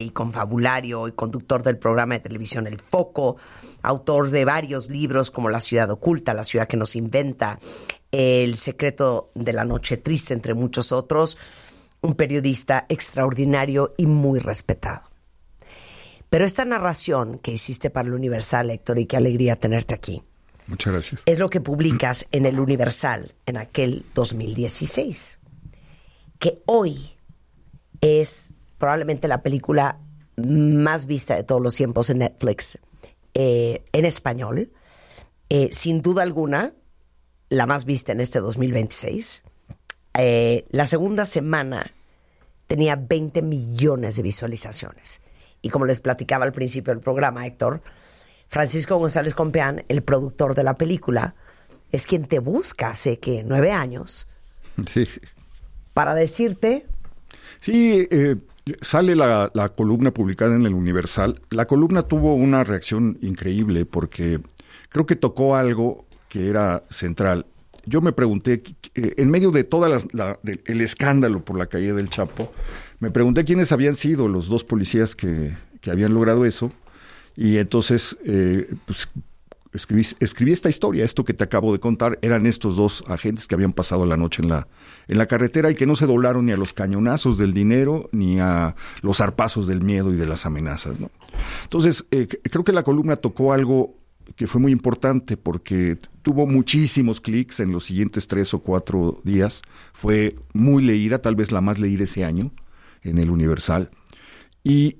y confabulario y conductor del programa de televisión El Foco, autor de varios libros como La ciudad oculta, La ciudad que nos inventa, El secreto de la noche triste, entre muchos otros. Un periodista extraordinario y muy respetado. Pero esta narración que hiciste para el Universal, Héctor, y qué alegría tenerte aquí. Muchas gracias. Es lo que publicas en el Universal en aquel 2016. Que hoy es probablemente la película más vista de todos los tiempos en Netflix en español. Sin duda alguna, la más vista en este 2026. La segunda semana tenía 20 millones de visualizaciones. Y como les platicaba al principio del programa, Héctor, Francisco González Compeán, el productor de la película, es quien te busca hace, ¿qué? 9 años. Sí. Para decirte... Sí, sale la columna publicada en el Universal. La columna tuvo una reacción increíble porque creo que tocó algo que era central. Yo me pregunté, en medio de todo el escándalo por la caída del Chapo, me pregunté quiénes habían sido los 2 policías que habían logrado eso. Y entonces, pues, escribí esta historia, esto que te acabo de contar. Eran estos 2 agentes que habían pasado la noche en la carretera y que no se doblaron ni a los cañonazos del dinero ni a los zarpazos del miedo y de las amenazas, ¿no? Entonces, creo que la columna tocó algo que fue muy importante porque tuvo muchísimos clics en los siguientes 3 o 4 días. Fue muy leída, tal vez la más leída ese año en el Universal. Y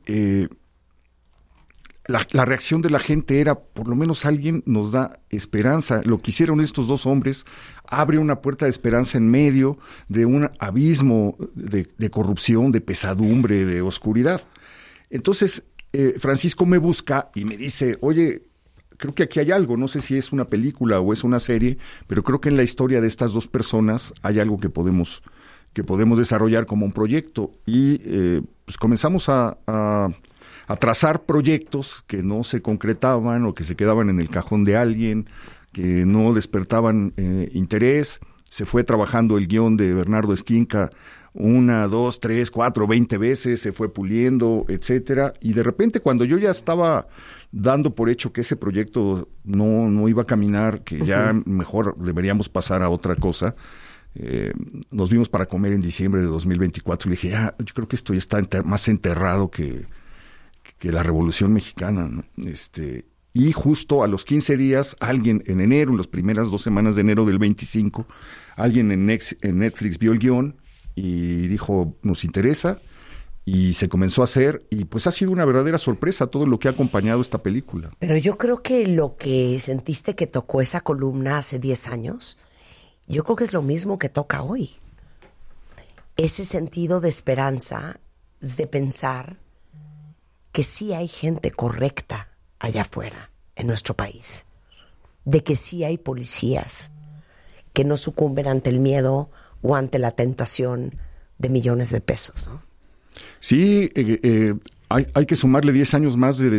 la reacción de la gente era, por lo menos alguien nos da esperanza. Lo que hicieron estos 2 hombres abre una puerta de esperanza en medio de un abismo de corrupción, de pesadumbre, de oscuridad. Entonces, Francisco me busca y me dice, oye, creo que aquí hay algo, no sé si es una película o es una serie, pero creo que en la historia de estas 2 personas hay algo que podemos desarrollar como un proyecto. Y pues comenzamos a trazar proyectos que no se concretaban o que se quedaban en el cajón de alguien, que no despertaban interés. Se fue trabajando el guión de Bernardo Esquinca 1, 2, 3, 4, 20 veces, se fue puliendo, etcétera. Y de repente, cuando yo ya estaba dando por hecho que ese proyecto no iba a caminar, que ya mejor deberíamos pasar a otra cosa, nos vimos para comer en diciembre de 2024 y le dije, yo creo que esto ya está más enterrado que la Revolución Mexicana, ¿no? Y justo a los 15 días, alguien en enero, en las primeras 2 semanas de enero del 25, alguien en Netflix vio el guión y dijo, nos interesa, y se comenzó a hacer, y pues ha sido una verdadera sorpresa todo lo que ha acompañado esta película. Pero yo creo que lo que sentiste que tocó esa columna hace 10 años, yo creo que es lo mismo que toca hoy. Ese sentido de esperanza, de pensar que sí hay gente correcta allá afuera, en nuestro país. De que sí hay policías que no sucumben ante el miedo o ante la tentación de millones de pesos, ¿no? Sí, hay que sumarle 10 años más de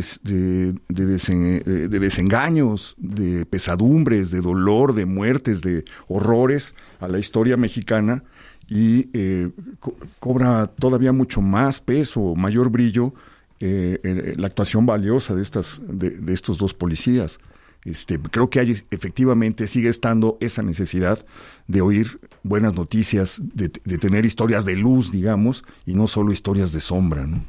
desengaños, de pesadumbres, de dolor, de muertes, de horrores a la historia mexicana, y cobra todavía mucho más peso, mayor brillo, la actuación valiosa de estos 2 policías. Creo que efectivamente sigue estando esa necesidad de oír buenas noticias, de tener historias de luz, digamos, y no solo historias de sombra, ¿no?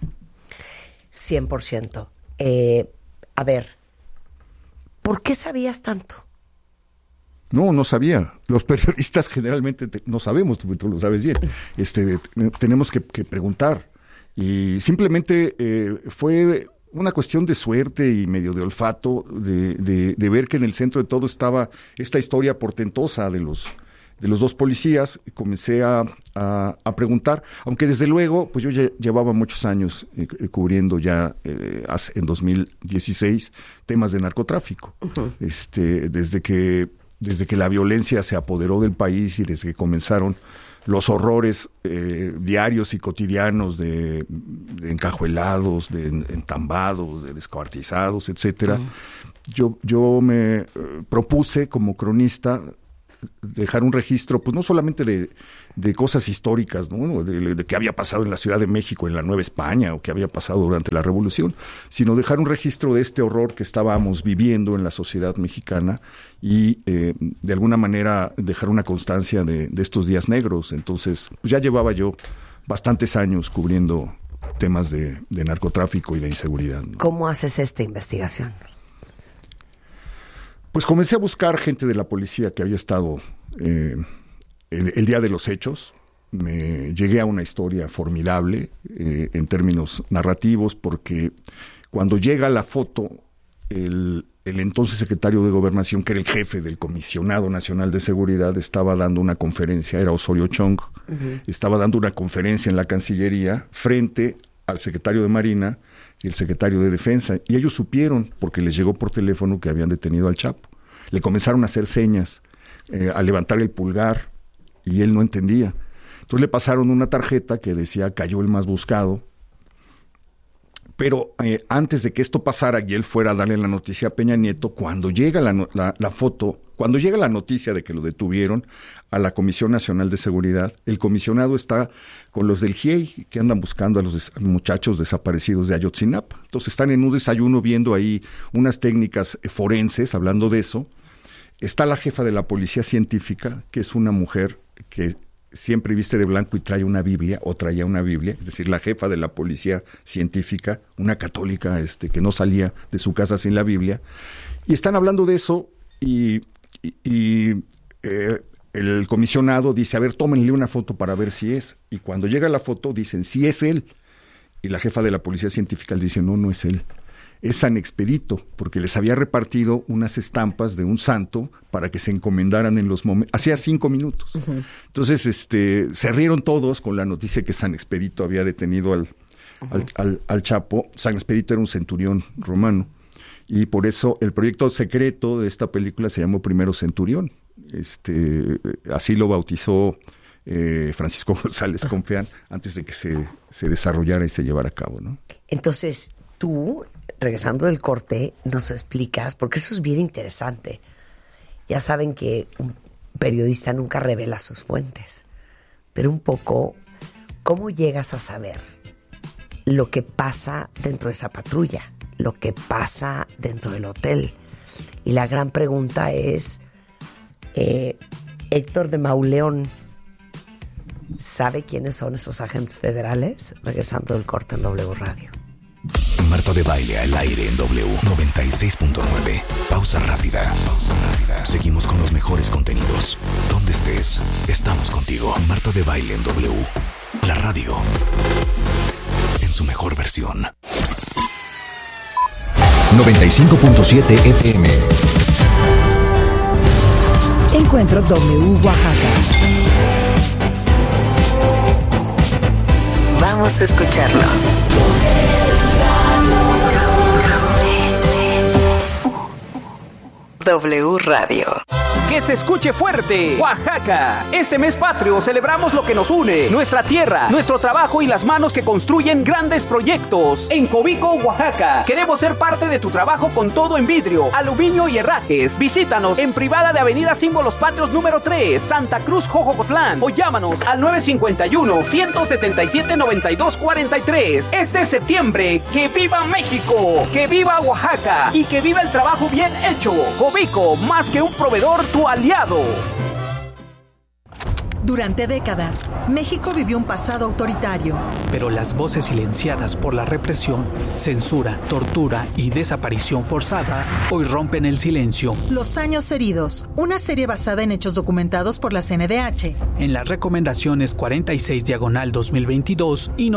100%. A ver, ¿por qué sabías tanto? No sabía. Los periodistas generalmente no sabemos, tú lo sabes bien. Tenemos que preguntar. Y simplemente fue una cuestión de suerte y medio de olfato de ver que en el centro de todo estaba esta historia portentosa de los 2 policías. Comencé a preguntar, aunque desde luego pues yo ya llevaba muchos años cubriendo ya en 2016 temas de narcotráfico. Uh-huh. Desde que la violencia se apoderó del país y desde que comenzaron los horrores diarios y cotidianos de encajuelados, de entambados, de descuartizados, etcétera. Uh-huh. Yo me propuse como cronista dejar un registro, pues no solamente de cosas históricas, ¿no? De qué había pasado en la Ciudad de México, en la Nueva España, o qué había pasado durante la Revolución, sino dejar un registro de este horror que estábamos viviendo en la sociedad mexicana y de alguna manera dejar una constancia de estos días negros. Entonces, pues ya llevaba yo bastantes años cubriendo temas de narcotráfico y de inseguridad, ¿no? ¿Cómo haces esta investigación? Pues comencé a buscar gente de la policía que había estado el día de los hechos. Me llegué a una historia formidable en términos narrativos, porque cuando llega la foto, el entonces secretario de Gobernación, que era el jefe del Comisionado Nacional de Seguridad, estaba dando una conferencia, era Osorio Chong, estaba dando una conferencia en la Cancillería frente al secretario de Marina y el secretario de Defensa, y ellos supieron, porque les llegó por teléfono, que habían detenido al Chapo. Le comenzaron a hacer señas, a levantar el pulgar, y él no entendía. Entonces le pasaron una tarjeta que decía "cayó el más buscado", pero antes de que esto pasara y él fuera a darle la noticia a Peña Nieto, cuando llega la foto, cuando llega la noticia de que lo detuvieron a la Comisión Nacional de Seguridad, el comisionado está con los del GIEI, que andan buscando a los muchachos desaparecidos de Ayotzinapa. Entonces están en un desayuno viendo ahí unas técnicas forenses, hablando de eso. Está la jefa de la policía científica, que es una mujer que siempre viste de blanco y trae una Biblia, o traía una Biblia, es decir, la jefa de la policía científica, una católica que no salía de su casa sin la Biblia, y están hablando de eso, y el comisionado dice, a ver, tómenle una foto para ver si es, y cuando llega la foto dicen, sí es él, y la jefa de la policía científica le dice, no es él, es San Expedito, porque les había repartido unas estampas de un santo para que se encomendaran en los momentos, hacía 5 minutos. Uh-huh. Entonces, se rieron todos con la noticia que San Expedito había detenido al Chapo. San Expedito era un centurión romano, y por eso el proyecto secreto de esta película se llamó Primero Centurión. Así lo bautizó Francisco González Confeán antes de que se desarrollara y se llevara a cabo, ¿no? Entonces, tú, regresando del corte, nos explicas, porque eso es bien interesante. Ya saben que un periodista nunca revela sus fuentes, pero un poco, ¿cómo llegas a saber lo que pasa dentro de esa patrulla, lo que pasa dentro del hotel? Y la gran pregunta es, Héctor de Mauleón, ¿sabe quiénes son esos agentes federales? Regresando del corte en W Radio. Marta de Baile al aire en W 96.9. Pausa rápida. Seguimos con los mejores contenidos. Donde estés, estamos contigo. Marta de Baile en W. La radio en su mejor versión. 95.7 FM. Encuentro W Oaxaca. Vamos a escucharlos. W Radio. Que se escuche fuerte, Oaxaca. Este mes patrio celebramos lo que nos une, nuestra tierra, nuestro trabajo y las manos que construyen grandes proyectos. En Cobico, Oaxaca, queremos ser parte de tu trabajo con todo en vidrio, aluminio y herrajes. Visítanos en privada de Avenida Símbolos Patrios número 3, Santa Cruz, Jojocotlán, o llámanos al 951-177-9243. Este septiembre, que viva México, que viva Oaxaca y que viva el trabajo bien hecho. Cobico, más que un proveedor, tu aliado. Durante décadas, México vivió un pasado autoritario. Pero las voces silenciadas por la represión, censura, tortura y desaparición forzada hoy rompen el silencio. Los años heridos, una serie basada en hechos documentados por la CNDH. En las recomendaciones 46/2022 y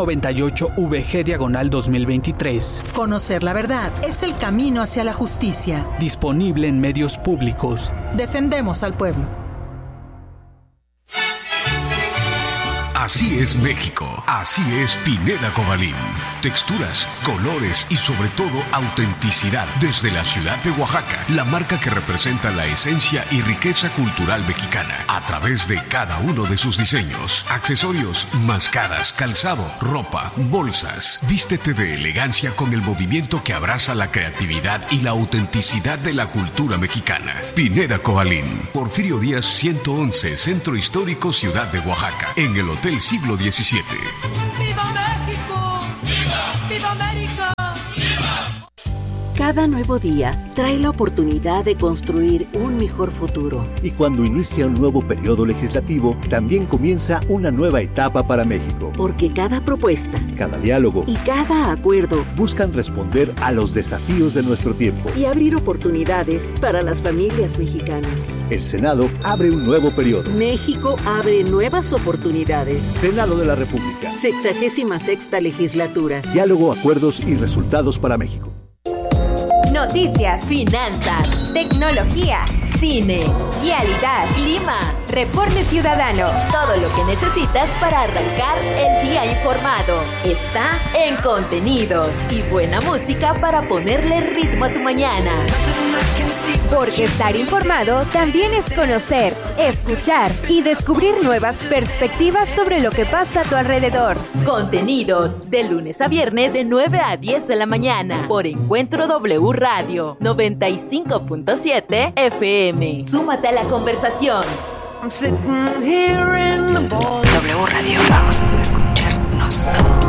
98/VG/2023. Conocer la verdad es el camino hacia la justicia. Disponible en medios públicos. Defendemos al pueblo. Así es México. Así es Pineda Cobalín. Texturas, colores y sobre todo autenticidad desde la ciudad de Oaxaca. La marca que representa la esencia y riqueza cultural mexicana a través de cada uno de sus diseños. Accesorios, mascadas, calzado, ropa, bolsas. Vístete de elegancia con el movimiento que abraza la creatividad y la autenticidad de la cultura mexicana. Pineda Cobalín. Porfirio Díaz 111, Centro Histórico, Ciudad de Oaxaca. En el Hotel Siglo XVII. ¡Viva México! ¡Viva! ¡Viva América! ¡Viva! Cada nuevo día trae la oportunidad de construir un mejor futuro. Y cuando inicia un nuevo periodo legislativo, también comienza una nueva etapa para México. Porque cada propuesta, cada diálogo y cada acuerdo buscan responder a los desafíos de nuestro tiempo y abrir oportunidades para las familias mexicanas. El Senado abre un nuevo periodo. México abre nuevas oportunidades. Senado de la República. 66ª legislatura. Diálogo, acuerdos y resultados para México. Noticias, finanzas, tecnología, cine, vialidad, clima, reporte ciudadano. Todo lo que necesitas para arrancar el día informado está en Contenidos y buena música para ponerle ritmo a tu mañana. Porque estar informado también es conocer, escuchar y descubrir nuevas perspectivas sobre lo que pasa a tu alrededor. Contenidos, de lunes a viernes de 9 a 10 de la mañana por Encuentro W Radio 95.7 FM. Súmate a la conversación. W Radio, vamos a escucharnos.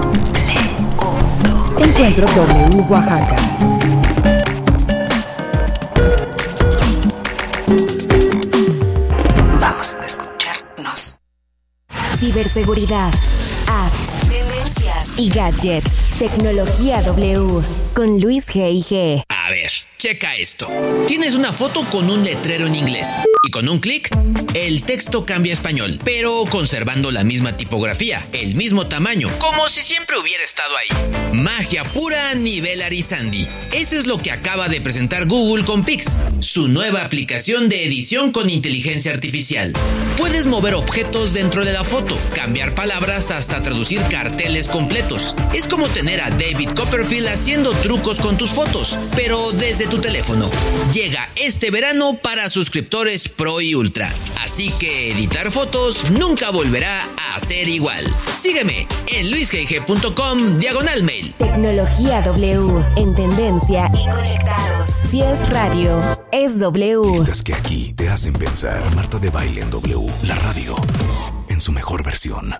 Encuentro W Oaxaca. Vamos a escucharnos. Ciberseguridad, apps, tendencias y gadgets. Tecnología W con Luis G.I.G. A ver, checa esto. Tienes una foto con un letrero en inglés y con un clic, el texto cambia a español, pero conservando la misma tipografía, el mismo tamaño, como si siempre hubiera estado ahí. Magia pura nivel Arizandi. Eso es lo que acaba de presentar Google con Pix, su nueva aplicación de edición con inteligencia artificial. Puedes mover objetos dentro de la foto, cambiar palabras hasta traducir carteles completos. Es como tener a David Copperfield haciendo trucos con tus fotos, pero desde tu teléfono. Llega este verano para suscriptores Pro y Ultra. Así que editar fotos nunca volverá a ser igual. Sígueme en luisgig.com/mail. Tecnología W, en tendencia y conectados. Si es radio, es W. Pistas que aquí te hacen pensar. Marta de Baile en W, la radio en su mejor versión.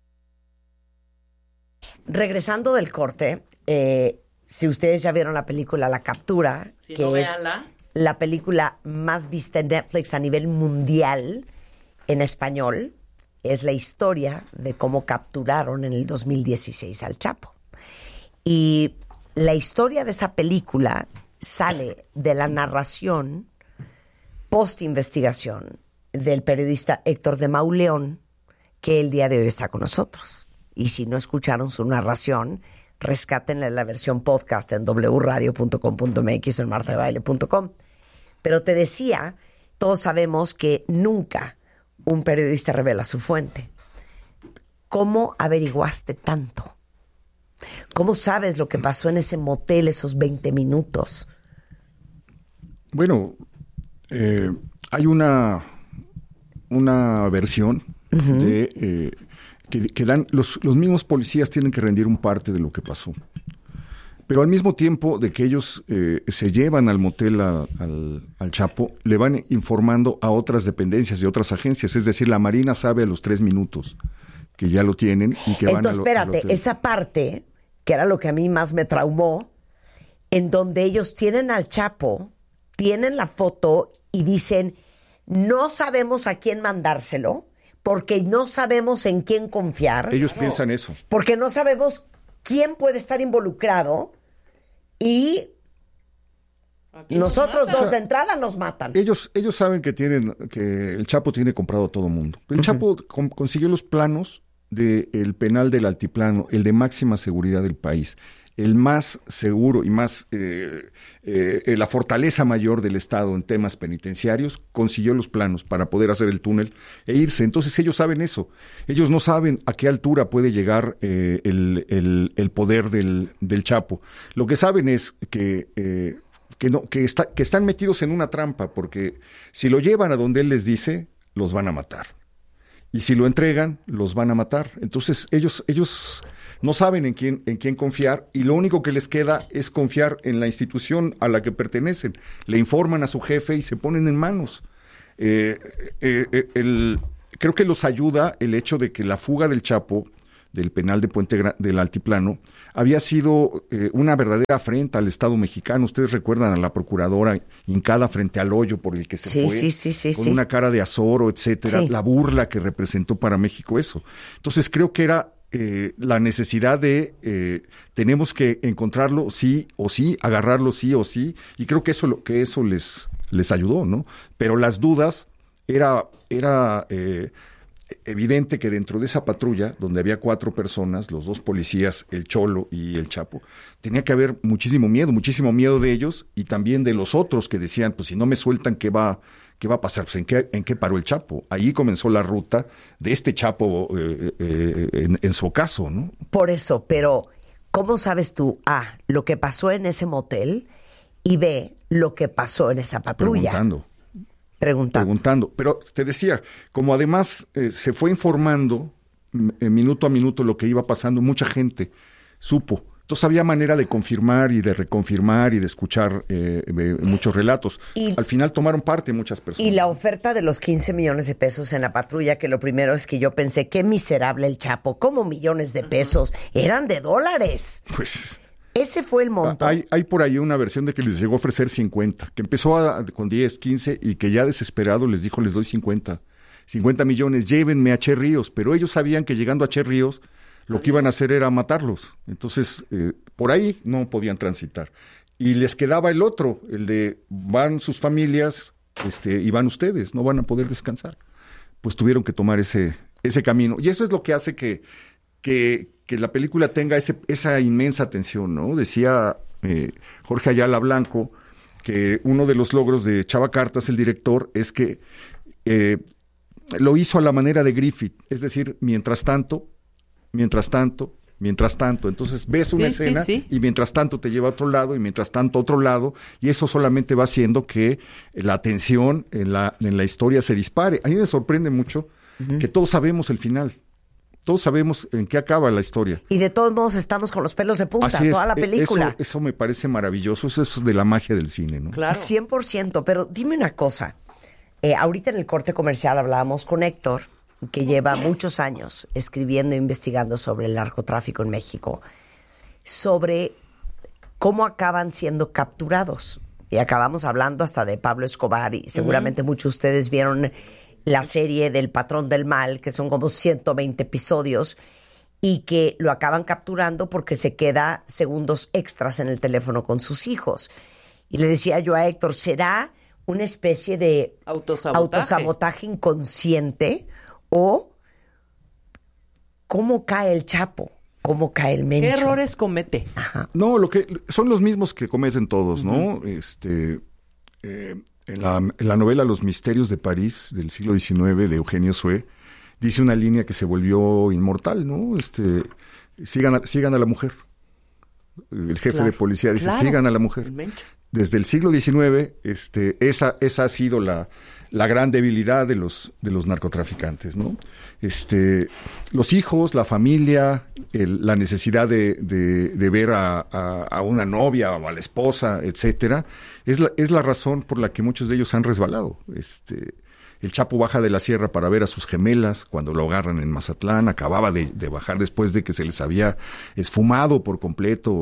Regresando del corte, si ustedes ya vieron la película La Captura, si que no, es véanla. La película más vista en Netflix a nivel mundial en español, es la historia de cómo capturaron en el 2016 al Chapo. Y la historia de esa película sale de la narración post-investigación del periodista Héctor de Mauleón, que el día de hoy está con nosotros. Y si no escucharon su narración, rescátenle la versión podcast en wradio.com.mx o en martadebaile.com. Pero te decía, todos sabemos que nunca un periodista revela su fuente. ¿Cómo averiguaste tanto? ¿Cómo sabes lo que pasó en ese motel esos 20 minutos? Bueno, hay una versión de que dan los mismos policías tienen que rendir un parte de lo que pasó. Pero al mismo tiempo de que ellos se llevan al motel al Chapo, le van informando a otras dependencias y otras agencias. Es decir, la Marina sabe a los 3 minutos que ya lo tienen y que van Entonces, espérate, esa parte, que era lo que a mí más me traumó, en donde ellos tienen al Chapo, tienen la foto y dicen, no sabemos a quién mandárselo, porque no sabemos en quién confiar. Ellos piensan eso. Porque no sabemos quién puede estar involucrado y nosotros dos de entrada nos matan. Ellos saben que el Chapo tiene comprado a todo mundo. El Chapo consiguió los planos del penal del Altiplano, el de máxima seguridad del país. el más seguro y más la fortaleza mayor del Estado en temas penitenciarios, consiguió los planos para poder hacer el túnel e irse. Entonces ellos saben eso. Ellos no saben a qué altura puede llegar el poder del Chapo. Lo que saben es que están metidos en una trampa, porque si lo llevan a donde él les dice, los van a matar. Y si lo entregan, los van a matar. Entonces ellos no saben en quién confiar, y lo único que les queda es confiar en la institución a la que pertenecen. Le informan a su jefe y se ponen en manos. Creo que los ayuda el hecho de que la fuga del Chapo del penal de del Altiplano había sido una verdadera afrenta al Estado mexicano. Ustedes recuerdan a la procuradora hincada frente al hoyo por el que se fue, con una cara de azoro, etcétera, la burla que representó para México eso. Entonces creo que era la necesidad de tenemos que encontrarlo sí o sí, agarrarlo sí o sí, y creo que eso les ayudó, ¿no? Pero las dudas era evidente que dentro de esa patrulla, donde había 4 personas, los 2 policías, el Cholo y el Chapo, tenía que haber muchísimo miedo de ellos y también de los otros que decían, pues si no me sueltan, ¿qué va a pasar? Pues ¿en qué paró el Chapo? Ahí comenzó la ruta de este Chapo en su caso, ¿no? Por eso, pero ¿cómo sabes tú, A, lo que pasó en ese motel, y B, lo que pasó en esa patrulla? Preguntando. Pero te decía, como además se fue informando minuto a minuto lo que iba pasando, mucha gente supo. Entonces había manera de confirmar y de reconfirmar y de escuchar muchos relatos. Al final tomaron parte muchas personas. Y la oferta de los 15 millones de pesos en la patrulla, que lo primero es que yo pensé, qué miserable el Chapo, ¿cómo millones de pesos? Eran de dólares. Pues... ese fue el monto. Hay por ahí una versión de que les llegó a ofrecer 50, que empezó con 10, 15 y que ya desesperado les dijo, les doy 50 millones, llévenme a Che Ríos. Pero ellos sabían que llegando a Che Ríos lo que iban a hacer era matarlos. Entonces, por ahí no podían transitar. Y les quedaba el otro, el de van sus familias y van ustedes, no van a poder descansar. Pues tuvieron que tomar ese camino. Y eso es lo que hace que la película tenga esa inmensa tensión, ¿no? Decía Jorge Ayala Blanco que uno de los logros de Chava Cartas, el director, es que lo hizo a la manera de Griffith, es decir, mientras tanto. Entonces ves una escena y mientras tanto te lleva a otro lado y mientras tanto a otro lado, y eso solamente va haciendo que la tensión en la historia se dispare. A mí me sorprende mucho que todos sabemos el final. Todos sabemos en qué acaba la historia. Y de todos modos estamos con los pelos de punta, toda la película. Eso me parece maravilloso, eso es de la magia del cine, ¿no? Claro. 100%, pero dime una cosa. Ahorita en el corte comercial hablábamos con Héctor, que lleva muchos años escribiendo e investigando sobre el narcotráfico en México, sobre cómo acaban siendo capturados. Y acabamos hablando hasta de Pablo Escobar, y seguramente muchos de ustedes vieron la serie del Patrón del Mal, que son como 120 episodios, y que lo acaban capturando porque se queda segundos extras en el teléfono con sus hijos. Y le decía yo a Héctor, ¿será una especie de autosabotaje inconsciente? ¿O cómo cae el Chapo? ¿Cómo cae el Mencho? ¿Qué errores comete? Ajá. No, son los mismos que cometen todos, ¿no? En la novela Los misterios de París del siglo XIX de Eugenio Sue dice una línea que se volvió inmortal, ¿no? Sigan a la mujer. El jefe de policía dice, sigan a la mujer. Desde el siglo XIX, esa ha sido la gran debilidad de los narcotraficantes, ¿no? Los hijos, la familia, la necesidad de ver a una novia o a la esposa, etcétera, es la razón por la que muchos de ellos han resbalado. El Chapo baja de la sierra para ver a sus gemelas cuando lo agarran en Mazatlán. Acababa de bajar después de que se les había esfumado por completo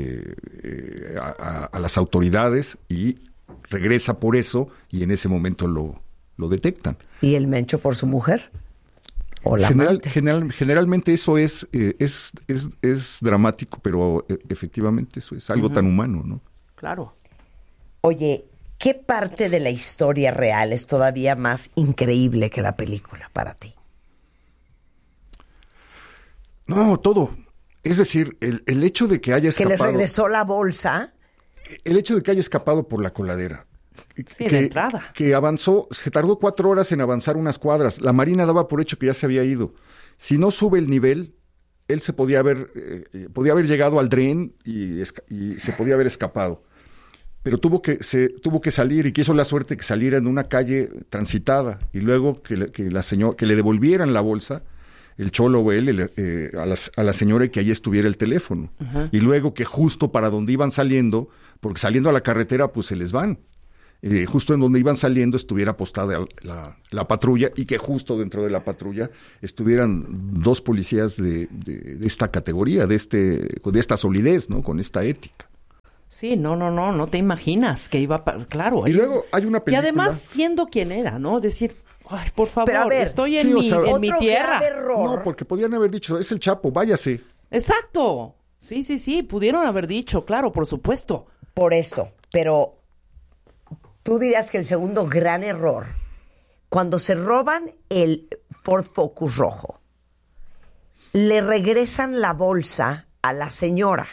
a las autoridades, y regresa por eso, y en ese momento lo detectan. ¿Y el Mencho por su mujer? ¿O la generalmente eso es dramático, pero efectivamente eso es algo tan humano, ¿no? Claro. Oye, ¿qué parte de la historia real es todavía más increíble que la película para ti? No, todo. Es decir, el hecho de que haya escapado... Que les regresó la bolsa. El hecho de que haya escapado por la coladera. Sí, de entrada. Que avanzó, se tardó 4 horas en avanzar unas cuadras. La Marina daba por hecho que ya se había ido. Si no sube el nivel, él se podía haber llegado al dren y se podía haber escapado. Pero tuvo que salir y quiso la suerte que saliera en una calle transitada y luego que le devolvieran la bolsa, el cholo o él, a la señora, y que allí estuviera el teléfono. Uh-huh. Y luego que justo para donde iban saliendo, porque saliendo a la carretera pues se les van, justo en donde iban saliendo estuviera postada la patrulla, y que justo dentro de la patrulla estuvieran 2 policías de esta categoría, de esta solidez, ¿no? Con esta ética. Sí, no te imaginas que iba claro. Y luego hay una película... Y además siendo quien era, ¿no? Decir, ay, por favor, pero a ver, estoy en mi tierra. No, porque podían haber dicho, es el Chapo, váyase. Exacto. Sí, pudieron haber dicho, claro, por supuesto. Por eso, pero tú dirías que el segundo gran error, cuando se roban el Ford Focus rojo, le regresan la bolsa a la señora.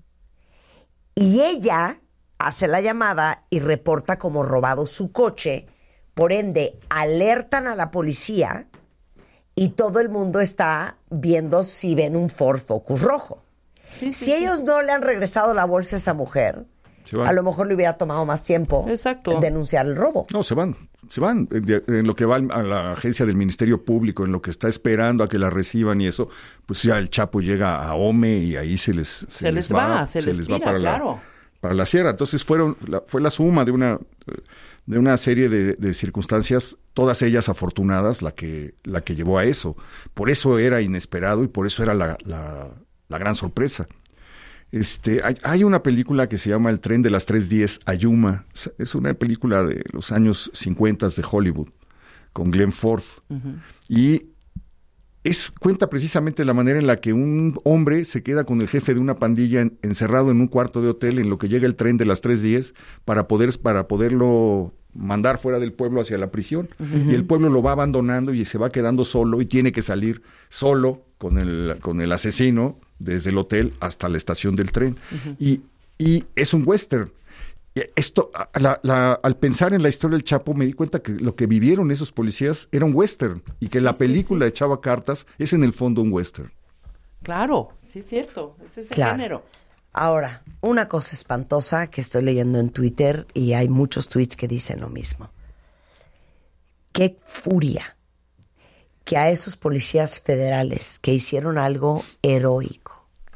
Y ella hace la llamada y reporta como robado su coche. Por ende, alertan a la policía y todo el mundo está viendo si ven un Ford Focus rojo. Si ellos no le han regresado la bolsa a esa mujer, a lo mejor le hubiera tomado más tiempo denunciar el robo. No, se van. En lo que va a la agencia del Ministerio Público, en lo que está esperando a que la reciban y eso, pues ya el Chapo llega a Ome y ahí se les va para la sierra. Entonces fue la suma de una serie de circunstancias, todas ellas afortunadas, la que llevó a eso. Por eso era inesperado y por eso era la gran sorpresa. Hay una película que se llama El tren de las 3:10 a Yuma. Es una película de los años 50 de Hollywood, con Glenn Ford. Uh-huh. Y cuenta precisamente la manera en la que un hombre se queda con el jefe de una pandilla encerrado en un cuarto de hotel en lo que llega el tren de las 3:10 para poderlo mandar fuera del pueblo hacia la prisión. Uh-huh. Y el pueblo lo va abandonando y se va quedando solo y tiene que salir solo con el asesino desde el hotel hasta la estación del tren. Uh-huh. Y es un western. Esto, al pensar en la historia del Chapo, me di cuenta que lo que vivieron esos policías era un western y que la película de Chava Cartas es en el fondo un western. Claro, sí es cierto, ese es el género. Ahora, una cosa espantosa que estoy leyendo en Twitter y hay muchos tweets que dicen lo mismo. Qué furia que a esos policías federales que hicieron algo heroico,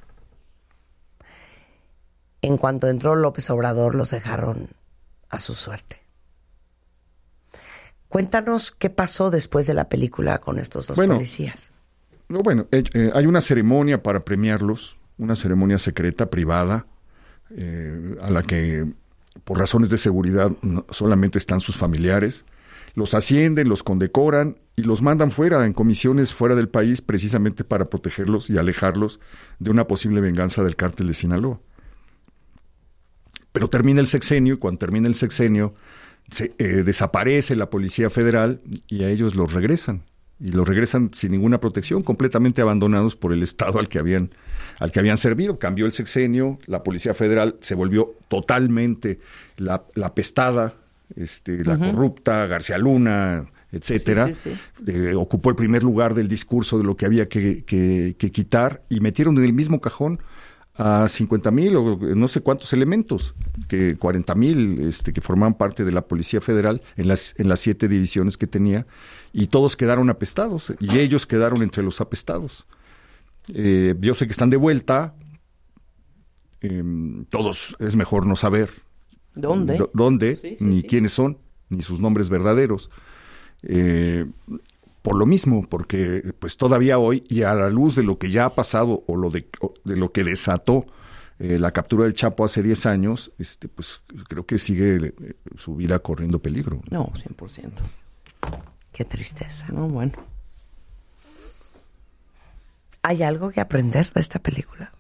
en cuanto entró López Obrador, los dejaron a su suerte. Cuéntanos qué pasó después de la película con estos 2 policías. Hay una ceremonia para premiarlos, una ceremonia secreta, privada, a la que por razones de seguridad solamente están sus familiares. Los ascienden, los condecoran y los mandan fuera, en comisiones fuera del país, precisamente para protegerlos y alejarlos de una posible venganza del cártel de Sinaloa. Pero termina el sexenio, y cuando termina el sexenio desaparece la Policía Federal y a ellos los regresan. Y los regresan sin ninguna protección, completamente abandonados por el Estado al que habían servido. Cambió el sexenio, la Policía Federal se volvió totalmente la apestada, la corrupta, García Luna, etcétera. Ocupó el primer lugar del discurso de lo que había que quitar y metieron en el mismo cajón a 50,000 o no sé cuántos elementos, que 40,000 que formaban parte de la Policía Federal en las 7 divisiones que tenía, y todos quedaron apestados, y ellos quedaron entre los apestados. Yo sé que están de vuelta, todos es mejor no saber dónde ni quiénes son, ni sus nombres verdaderos. Por lo mismo, porque pues todavía hoy, y a la luz de lo que ya ha pasado o de lo que desató la captura del Chapo hace 10 años, pues creo que sigue su vida corriendo peligro. No, 100%. Qué tristeza. No, bueno. ¿Hay algo que aprender de esta película?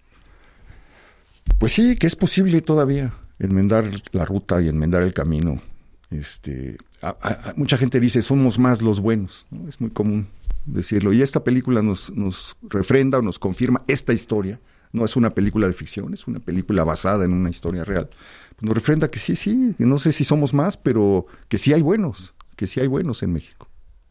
Pues sí, que es posible todavía enmendar la ruta y enmendar el camino. mucha gente dice, somos más los buenos, ¿no? Es muy común decirlo. Y esta película nos refrenda o nos confirma esta historia. No es una película de ficción, es una película basada en una historia real. Nos refrenda que sí, no sé si somos más, pero que sí hay buenos en México.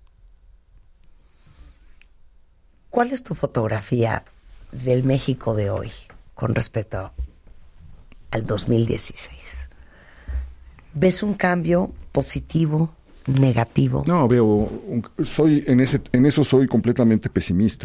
¿Cuál es tu fotografía del México de hoy con respecto al 2016? ¿Ves un cambio positivo, negativo? No, en eso soy completamente pesimista.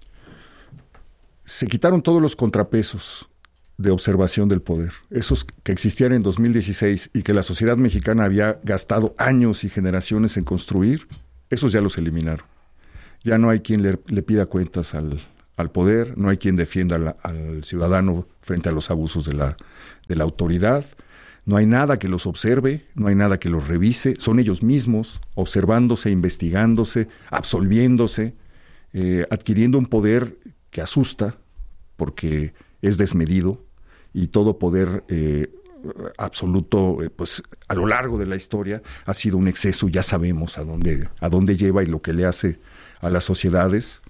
Se quitaron todos los contrapesos de observación del poder, esos que existían en 2016 y que la sociedad mexicana había gastado años y generaciones en construir, esos ya los eliminaron. Ya no hay quien le pida cuentas al poder, no hay quien defienda al ciudadano frente a los abusos de la autoridad, no hay nada que los observe, no hay nada que los revise, son ellos mismos observándose, investigándose, absolviéndose, adquiriendo un poder que asusta porque es desmedido, y todo poder absoluto, pues a lo largo de la historia ha sido un exceso. Ya sabemos a dónde lleva y lo que le hace a las sociedades.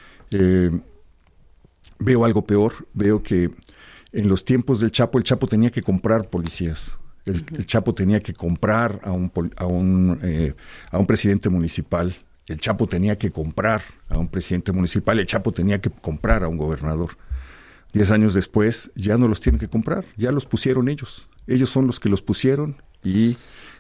Veo algo peor. Veo que en los tiempos del Chapo, el Chapo tenía que comprar policías. El Chapo tenía que comprar a un presidente municipal. El Chapo tenía que comprar a un presidente municipal. El Chapo tenía que comprar a un gobernador. 10 años después ya no los tienen que comprar, ya los pusieron ellos. Ellos son los que los pusieron y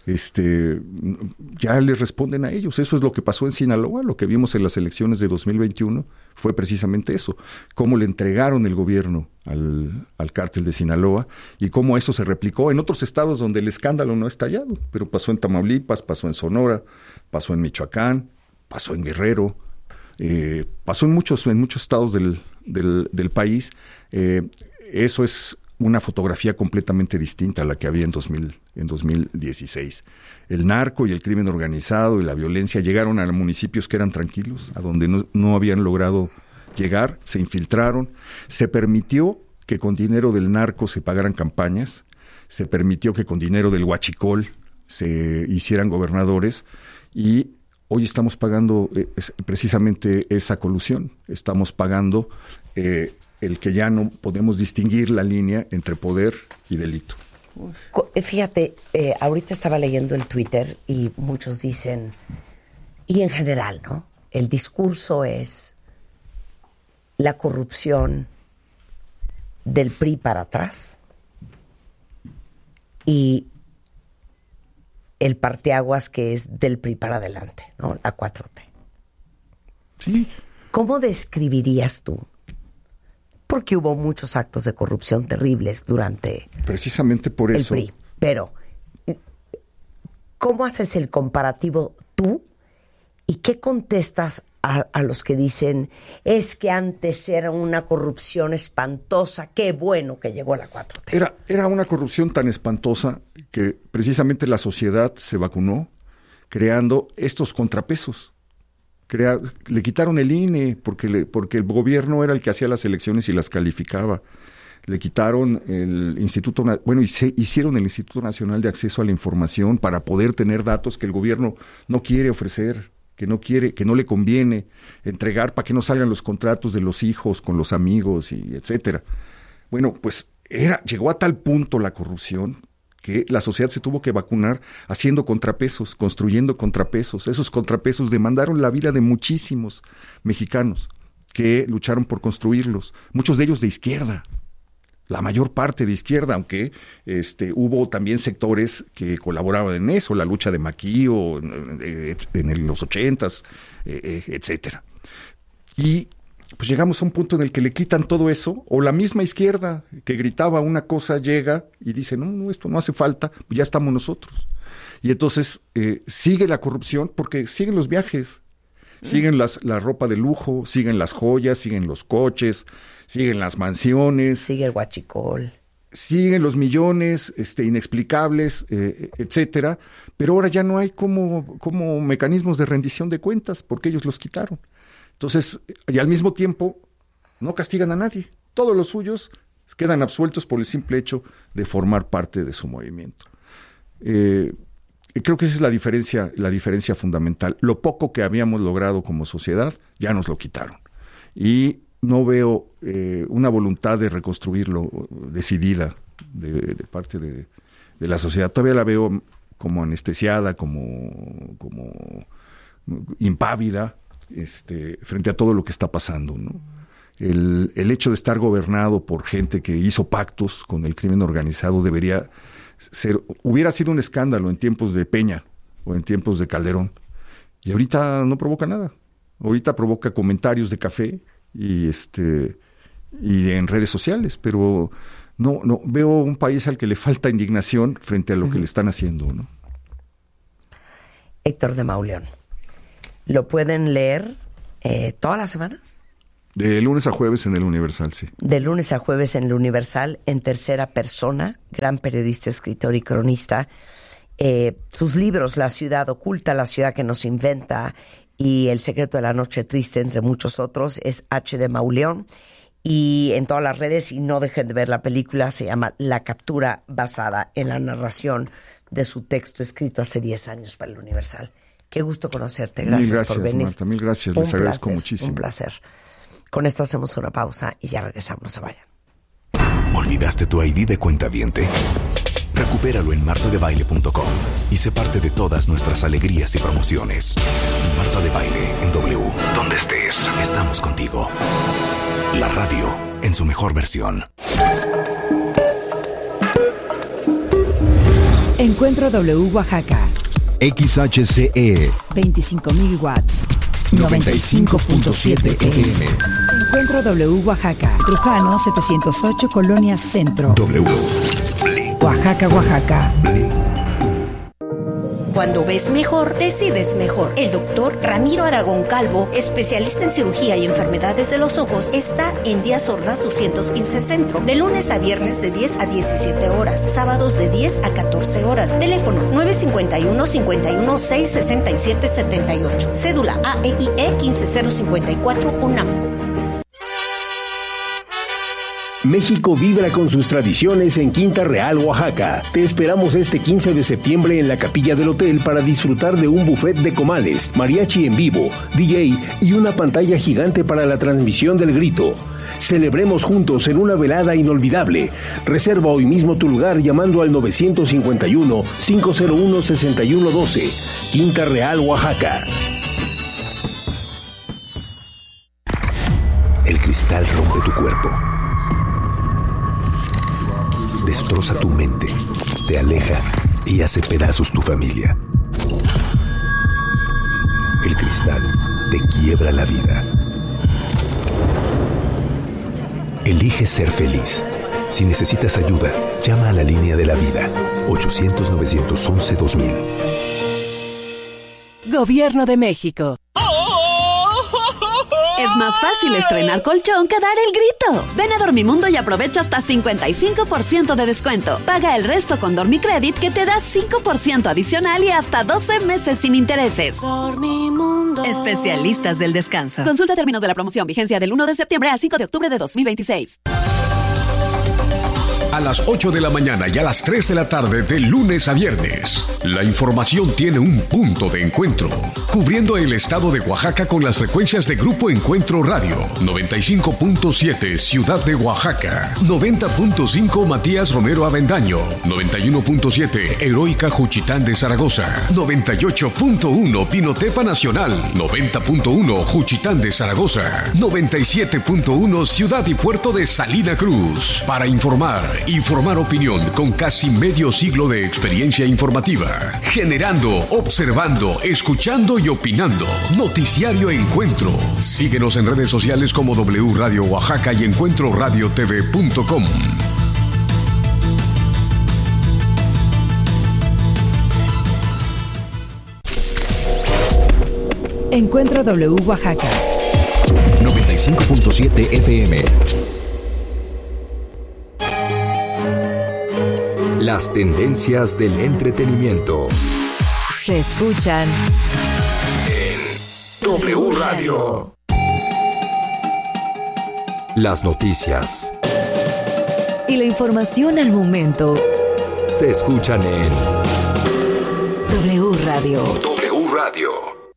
ya les responden a ellos. Eso es lo que pasó en Sinaloa. Lo que vimos en las elecciones de 2021 fue precisamente eso, cómo le entregaron el gobierno al cártel de Sinaloa y cómo eso se replicó en otros estados donde el escándalo no ha estallado, pero pasó en Tamaulipas, pasó en Sonora, pasó en Michoacán, pasó en Guerrero, pasó en muchos estados del país. Eso es una fotografía completamente distinta a la que había en 2016. El narco y el crimen organizado y la violencia llegaron a municipios que eran tranquilos, a donde no habían logrado llegar, se infiltraron, se permitió que con dinero del narco se pagaran campañas, se permitió que con dinero del huachicol se hicieran gobernadores, y hoy estamos pagando precisamente esa colusión. Estamos pagando el que ya no podemos distinguir la línea entre poder y delito. Fíjate, ahorita estaba leyendo el Twitter y muchos dicen, y en general, ¿no? El discurso es la corrupción del PRI para atrás y el parteaguas que es del PRI para adelante, ¿no? La 4T. Sí. ¿Cómo describirías tú? Porque hubo muchos actos de corrupción terribles durante precisamente por eso el PRI. Pero, ¿cómo haces el comparativo tú? ¿Y qué contestas a los que dicen, es que antes era una corrupción espantosa, qué bueno que llegó la 4T? Era una corrupción tan espantosa que precisamente la sociedad se vacunó creando estos contrapesos. Le quitaron el INE porque el gobierno era el que hacía las elecciones y las calificaba. Le quitaron el Instituto, hicieron el Instituto Nacional de Acceso a la Información para poder tener datos que el gobierno no quiere ofrecer, que no le conviene entregar para que no salgan los contratos de los hijos con los amigos y etcétera. Bueno, pues llegó a tal punto la corrupción que la sociedad se tuvo que vacunar haciendo contrapesos, construyendo contrapesos. Esos contrapesos demandaron la vida de muchísimos mexicanos que lucharon por construirlos, muchos de ellos de izquierda, la mayor parte de izquierda, aunque hubo también sectores que colaboraban en eso, la lucha de Maquío en los 80s, etcétera. Y pues llegamos a un punto en el que le quitan todo eso, o la misma izquierda que gritaba una cosa llega y dice, no, esto no hace falta, pues ya estamos nosotros. Y entonces sigue la corrupción porque siguen los viajes, siguen la ropa de lujo, siguen las joyas, siguen los coches, siguen las mansiones. Sigue el huachicol. Siguen los millones inexplicables, etcétera, pero ahora ya no hay como mecanismos de rendición de cuentas porque ellos los quitaron. Entonces, y al mismo tiempo, no castigan a nadie. Todos los suyos quedan absueltos por el simple hecho de formar parte de su movimiento. creo que esa es la diferencia fundamental. Lo poco que habíamos logrado como sociedad, ya nos lo quitaron. Y no veo una voluntad de reconstruirlo decidida de parte de la sociedad. Todavía la veo como anestesiada, como impávida, frente a todo lo que está pasando, ¿no? El hecho de estar gobernado por gente que hizo pactos con el crimen organizado hubiera sido un escándalo en tiempos de Peña o en tiempos de Calderón. Y ahorita no provoca nada. Ahorita provoca comentarios de café y en redes sociales, pero no veo un país al que le falta indignación frente a lo que le están haciendo, ¿no? Héctor de Mauleón, ¿lo pueden leer todas las semanas? De lunes a jueves en El Universal, sí. De lunes a jueves en El Universal, en tercera persona, gran periodista, escritor y cronista. Sus libros, La ciudad oculta, La ciudad que nos inventa y El secreto de la noche triste, entre muchos otros, es H. de Mauleón. Y en todas las redes, y no dejen de ver la película, se llama La captura, basada en la narración de su texto escrito hace 10 años para El Universal. Qué gusto conocerte. Gracias por venir. Marta, mil gracias. Les agradezco muchísimo. Un placer. Con esto hacemos una pausa y ya regresamos. No se vayan. ¿Olvidaste tu ID de cuentaviente? Recupéralo en martadebaile.com y sé parte de todas nuestras alegrías y promociones. Marta de Baile en W. Donde estés, estamos contigo. La radio en su mejor versión. Encuentro W Oaxaca. XHCE 25,000 watts. 95.7 FM. Encuentro W Oaxaca. Trujano 708 Colonia Centro. W. Oaxaca, Oaxaca. Cuando ves mejor, decides mejor. El doctor Ramiro Aragón Calvo, especialista en cirugía y enfermedades de los ojos, está en Díaz Ordaz 215 Centro, de lunes a viernes de 10 a 17 horas, sábados de 10 a 14 horas. Teléfono 951-51-667-78. Cédula AEIE 15054 UNAM. México vibra con sus tradiciones en Quinta Real, Oaxaca. Te esperamos este 15 de septiembre en la capilla del hotel para disfrutar de un buffet de comales, mariachi en vivo, DJ y una pantalla gigante para la transmisión del grito. Celebremos juntos en una velada inolvidable. Reserva hoy mismo tu lugar llamando al 951-501-6112. Quinta Real, Oaxaca. El cristal rompe tu cuerpo. Destroza tu mente, te aleja y hace pedazos tu familia. El cristal te quiebra la vida. Elige ser feliz. Si necesitas ayuda, llama a la línea de la vida. 800-911-2000. Gobierno de México. Es más fácil estrenar colchón que dar el grito. Ven a Dormimundo y aprovecha hasta 55% de descuento. Paga el resto con Dormicredit que te da 5% adicional y hasta 12 meses sin intereses. Dormimundo. Especialistas del descanso. Consulta términos de la promoción. Vigencia del 1 de septiembre al 5 de octubre de 2026. A las 8 de la mañana y a las 3 de la tarde de lunes a viernes. La información tiene un punto de encuentro. Cubriendo el estado de Oaxaca con las frecuencias de Grupo Encuentro Radio. 95.7 Ciudad de Oaxaca. 90.5 Matías Romero Avendaño. 91.7 Heroica Juchitán de Zaragoza. 98.1 Pinotepa Nacional. 90.1 Juchitán de Zaragoza. 97.1 Ciudad y Puerto de Salina Cruz. Para informar y formar opinión con casi medio siglo de experiencia informativa. Generando, observando, escuchando y opinando. Noticiario Encuentro. Síguenos en redes sociales como W Radio Oaxaca y encuentroradiotv.com. Encuentro W Oaxaca. 95.7 FM. Las tendencias del entretenimiento se escuchan en W Radio. Las noticias y la información al momento se escuchan en W Radio. W Radio.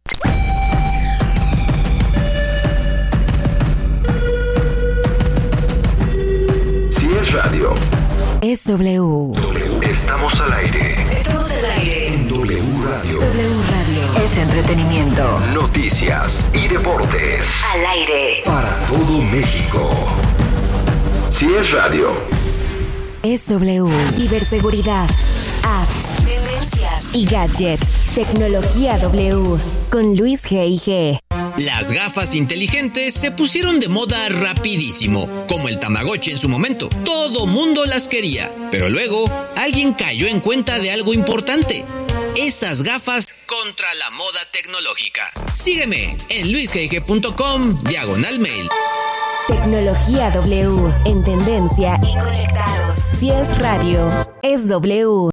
Si es radio, Es W. estamos al aire. Estamos al aire. En W Radio. W Radio. Es entretenimiento. Noticias y deportes. Al aire. Para todo México. Si es radio. Es W. Ciberseguridad. Apps. Tendencias. Y gadgets. Tecnología W. Con Luis G.I.G. Las gafas inteligentes se pusieron de moda rapidísimo, como el Tamagotchi en su momento. Todo mundo las quería, pero luego alguien cayó en cuenta de algo importante. Esas gafas contra la moda tecnológica. Sígueme en luisgig.com/mail. Tecnología W. En tendencia y conectados. Si es radio, es W.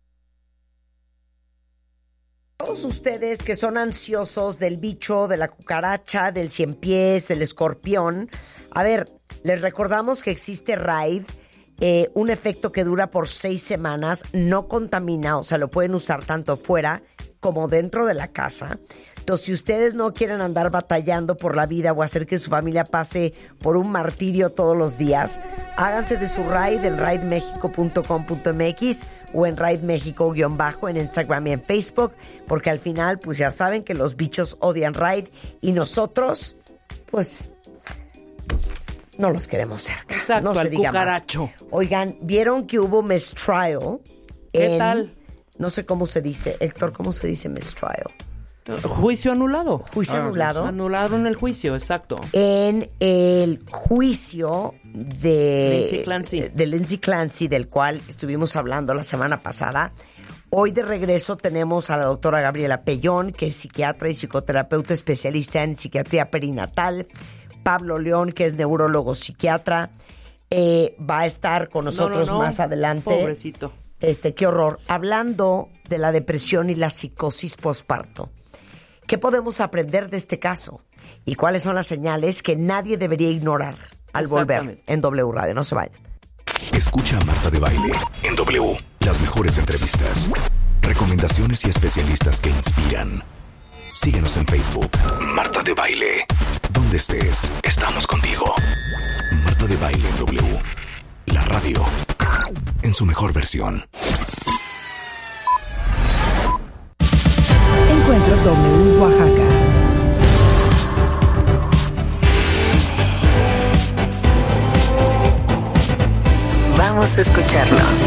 Todos ustedes que son ansiosos del bicho, de la cucaracha, del ciempiés, del escorpión, a ver, les recordamos que existe Raid, un efecto que dura por 6 semanas, no contamina, o sea, lo pueden usar tanto fuera como dentro de la casa. Entonces, si ustedes no quieren andar batallando por la vida o hacer que su familia pase por un martirio todos los días, háganse de su Raid en raidmexico.com.mx o en Raid México _ en Instagram y en Facebook, porque al final, pues ya saben que los bichos odian Raid y nosotros, pues, no los queremos cerca. Exacto, no se al diga cucaracho. más. Oigan, ¿vieron que hubo mistrial? ¿Qué tal? No sé cómo se dice. Héctor, ¿cómo se dice mistrial? Juicio anulado. ¿Juicio anulado? Anularon el juicio, exacto. En el juicio de Lindsay Clancy, del cual estuvimos hablando la semana pasada. Hoy de regreso tenemos a la doctora Gabriela Pellón, que es psiquiatra y psicoterapeuta especialista en psiquiatría perinatal. Pablo León, que es neurólogo psiquiatra, va a estar con nosotros más adelante. Pobrecito. Qué horror. Hablando de la depresión y la psicosis posparto. ¿Qué podemos aprender de este caso? ¿Y cuáles son las señales que nadie debería ignorar al volver en W Radio? No se vayan. Escucha a Marta de Baile en W. Las mejores entrevistas, recomendaciones y especialistas que inspiran. Síguenos en Facebook. Marta de Baile. Donde estés, estamos contigo. Marta de Baile en W. La radio en su mejor versión. Encuentro W Oaxaca. Vamos a escucharnos.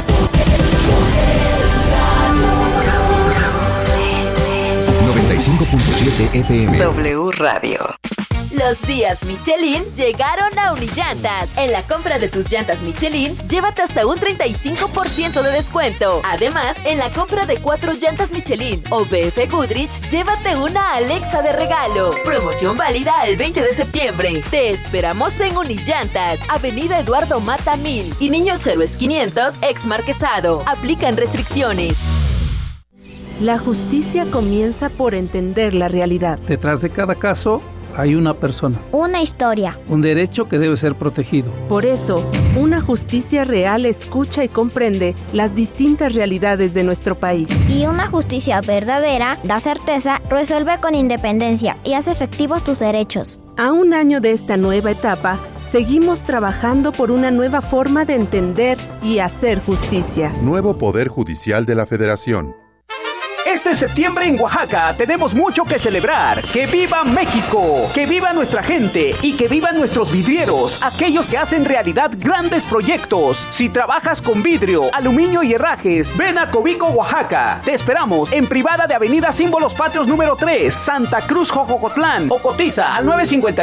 FM. W Radio. Los días Michelin llegaron a Unillantas. En la compra de tus llantas Michelin, llévate hasta un 35% de descuento. Además, en la compra de 4 llantas Michelin o BF Goodrich, llévate una Alexa de regalo. Promoción válida el 20 de septiembre. Te esperamos en Unillantas, Avenida Eduardo Mata 1000 y Niños Héroes 500, ex Marquesado. Aplican restricciones. La justicia comienza por entender la realidad. Detrás de cada caso hay una persona. Una historia. Un derecho que debe ser protegido. Por eso, una justicia real escucha y comprende las distintas realidades de nuestro país. Y una justicia verdadera da certeza, resuelve con independencia y hace efectivos tus derechos. A un año de esta nueva etapa, seguimos trabajando por una nueva forma de entender y hacer justicia. Nuevo Poder Judicial de la Federación. Este septiembre en Oaxaca tenemos mucho que celebrar. ¡Que viva México! ¡Que viva nuestra gente! Y que vivan nuestros vidrieros, aquellos que hacen realidad grandes proyectos. Si trabajas con vidrio, aluminio y herrajes, ven a Cobico, Oaxaca. Te esperamos en privada de Avenida Símbolos Patrios número 3, Santa Cruz, Jojocotlán. O cotiza al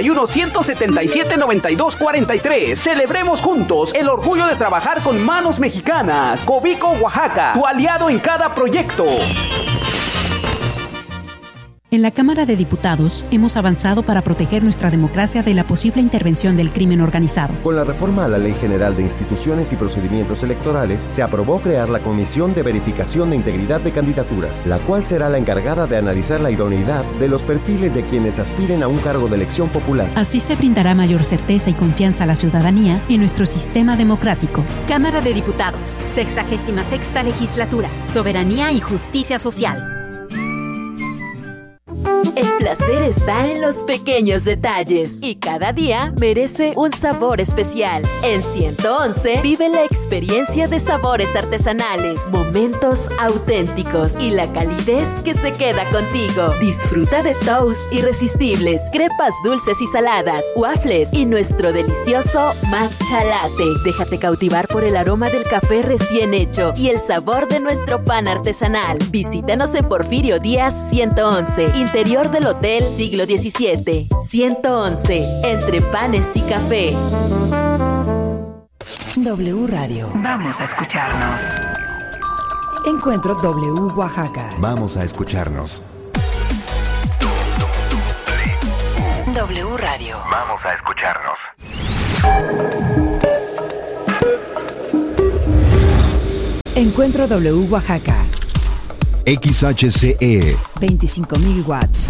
951-177-9243. Celebremos juntos el orgullo de trabajar con manos mexicanas. Cobico, Oaxaca, tu aliado en cada proyecto. En la Cámara de Diputados hemos avanzado para proteger nuestra democracia de la posible intervención del crimen organizado. Con la reforma a la Ley General de Instituciones y Procedimientos Electorales, se aprobó crear la Comisión de Verificación de Integridad de Candidaturas, la cual será la encargada de analizar la idoneidad de los perfiles de quienes aspiren a un cargo de elección popular. Así se brindará mayor certeza y confianza a la ciudadanía en nuestro sistema democrático. Cámara de Diputados, 66ª Legislatura, Soberanía y Justicia Social. El placer está en los pequeños detalles y cada día merece un sabor especial. En 111 vive la experiencia de sabores artesanales, momentos auténticos y la calidez que se queda contigo. Disfruta de toast irresistibles, crepas dulces y saladas, waffles y nuestro delicioso matcha latte. Déjate cautivar por el aroma del café recién hecho y el sabor de nuestro pan artesanal. Visítanos en Porfirio Díaz 111, interior del Hotel Siglo XVII. 111, entre panes y café. W Radio. Vamos a escucharnos. Encuentro W Oaxaca. Vamos a escucharnos. W Radio. Vamos a escucharnos. Encuentro W Oaxaca. XHCE 25.000 watts.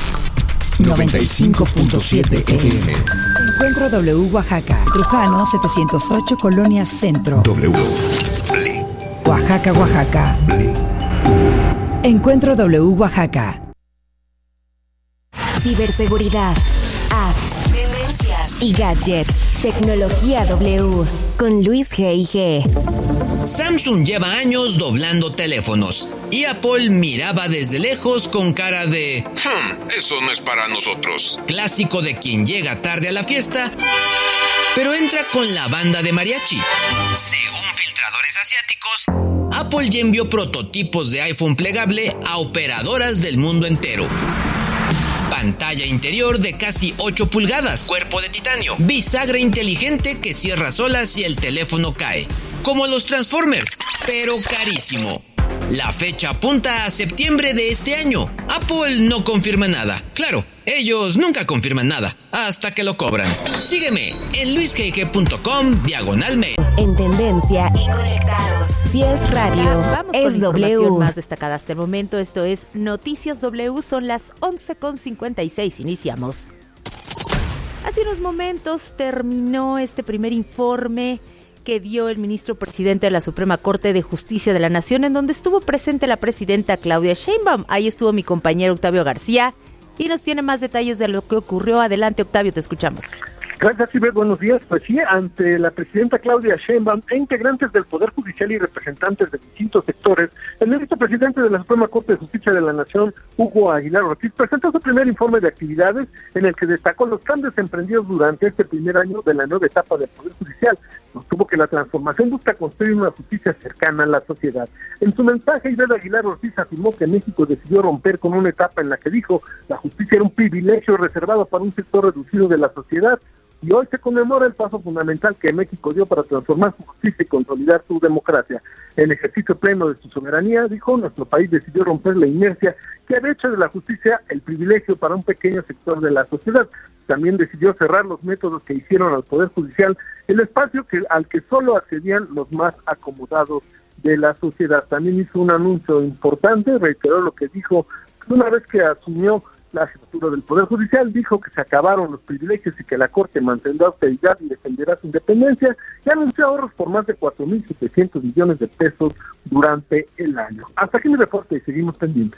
95.7 FM. Encuentro W Oaxaca. Trujano 708, Colonia Centro. W. Oaxaca, Oaxaca. Encuentro W Oaxaca. Ciberseguridad, apps, tendencias y gadgets. Tecnología W con Luis G.I.G. Samsung lleva años doblando teléfonos y Apple miraba desde lejos con cara de eso no es para nosotros. Clásico de quien llega tarde a la fiesta, pero entra con la banda de mariachi. Según filtradores asiáticos, Apple ya envió prototipos de iPhone plegable a operadoras del mundo entero. Pantalla interior de casi 8 pulgadas, cuerpo de titanio, bisagra inteligente que cierra sola si el teléfono cae, como los Transformers, pero carísimo. La fecha apunta a septiembre de este año. Apple no confirma nada. Claro, ellos nunca confirman nada, hasta que lo cobran. Sígueme en luisgg.com/mail. En tendencia y conectados. Si es radio, vamos es con W. Información más destacada hasta el momento. Esto es Noticias W. Son las 11:56. Iniciamos. Hace unos momentos terminó este primer informe que dio el ministro presidente de la Suprema Corte de Justicia de la Nación, en donde estuvo presente la presidenta Claudia Sheinbaum. Ahí estuvo mi compañero Octavio García y nos tiene más detalles de lo que ocurrió. Adelante, Octavio, te escuchamos. Gracias, Silvia. Buenos días. Pues sí, ante la presidenta Claudia Sheinbaum e integrantes del Poder Judicial y representantes de distintos sectores, el ministro presidente de la Suprema Corte de Justicia de la Nación, Hugo Aguilar Ortiz, presentó su primer informe de actividades en el que destacó los cambios emprendidos durante este primer año de la nueva etapa del Poder Judicial. Sostuvo que la transformación busca construir una justicia cercana a la sociedad. En su mensaje, Hugo Aguilar Ortiz afirmó que México decidió romper con una etapa en la que dijo la justicia era un privilegio reservado para un sector reducido de la sociedad, y hoy se conmemora el paso fundamental que México dio para transformar su justicia y consolidar su democracia. En ejercicio pleno de su soberanía, dijo, nuestro país decidió romper la inercia que había hecho de la justicia el privilegio para un pequeño sector de la sociedad. También decidió cerrar los métodos que hicieron al Poder Judicial el espacio al que solo accedían los más acomodados de la sociedad. También hizo un anuncio importante, reiteró lo que dijo una vez que asumió la jefatura del Poder Judicial, dijo que se acabaron los privilegios y que la Corte mantendrá austeridad y defenderá su independencia, y anunció ahorros por más de 4.700 millones de pesos durante el año. Hasta aquí mi reporte y seguimos pendientes.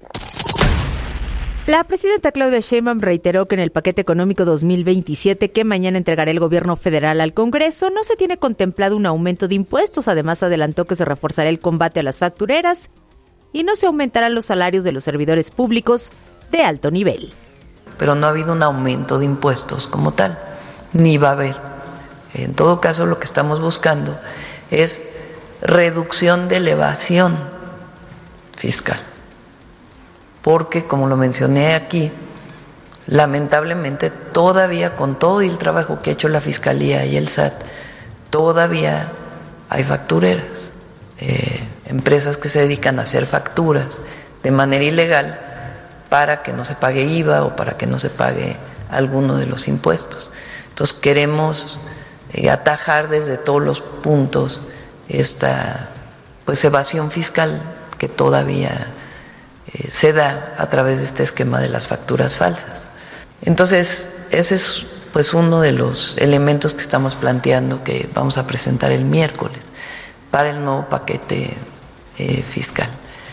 La presidenta Claudia Sheinbaum reiteró que en el paquete económico 2027 que mañana entregará el gobierno federal al Congreso no se tiene contemplado un aumento de impuestos. Además, adelantó que se reforzará el combate a las factureras y no se aumentarán los salarios de los servidores públicos de alto nivel. Pero no ha habido un aumento de impuestos como tal, ni va a haber. En todo caso, lo que estamos buscando es reducción de elevación fiscal. Porque, como lo mencioné aquí, lamentablemente todavía, con todo el trabajo que ha hecho la Fiscalía y el SAT, todavía hay factureras, empresas que se dedican a hacer facturas de manera ilegal para que no se pague IVA o para que no se pague alguno de los impuestos. Entonces queremos atajar desde todos los puntos esta evasión fiscal que todavía se da a través de este esquema de las facturas falsas. Entonces, ese es uno de los elementos que estamos planteando que vamos a presentar el miércoles para el nuevo paquete fiscal.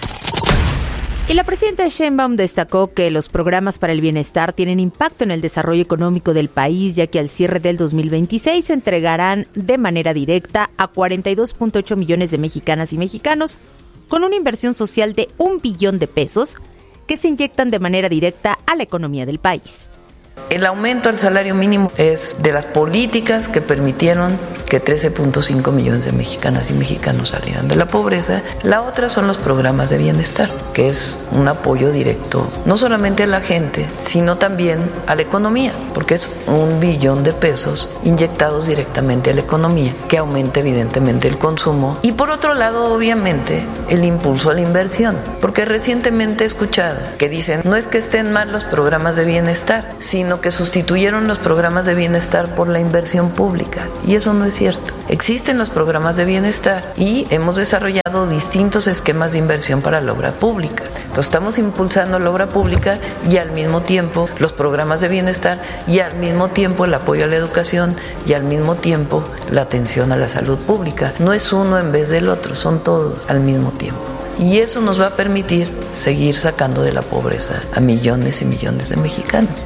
Y la presidenta Sheinbaum destacó que los programas para el bienestar tienen impacto en el desarrollo económico del país, ya que al cierre del 2026 se entregarán de manera directa a 42.8 millones de mexicanas y mexicanos con una inversión social de $1 billón que se inyectan de manera directa a la economía del país. El aumento al salario mínimo es de las políticas que permitieron que 13.5 millones de mexicanas y mexicanos salieran de la pobreza. La otra son los programas de bienestar, que es un apoyo directo no solamente a la gente, sino también a la economía, porque es $1 billón inyectados directamente a la economía, que aumenta evidentemente el consumo. Y por otro lado, obviamente, el impulso a la inversión, porque recientemente he escuchado que dicen, no es que estén mal los programas de bienestar, sino que sustituyeron los programas de bienestar por la inversión pública. Y eso no es cierto. Existen los programas de bienestar y hemos desarrollado distintos esquemas de inversión para la obra pública. Entonces estamos impulsando la obra pública y al mismo tiempo los programas de bienestar y al mismo tiempo el apoyo a la educación y al mismo tiempo la atención a la salud pública. No es uno en vez del otro, son todos al mismo tiempo. Y eso nos va a permitir seguir sacando de la pobreza a millones y millones de mexicanos.